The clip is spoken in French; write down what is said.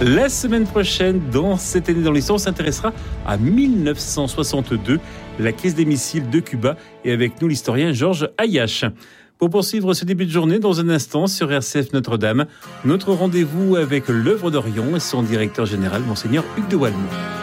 La semaine prochaine, dans Cette année dans l'histoire, on s'intéressera à 1962, la crise des missiles de Cuba, et avec nous l'historien Georges Ayache. Pour poursuivre ce début de journée, dans un instant, sur RCF Notre-Dame, notre rendez-vous avec l'œuvre d'Orion et son directeur général, Monseigneur Hugues de Walmont.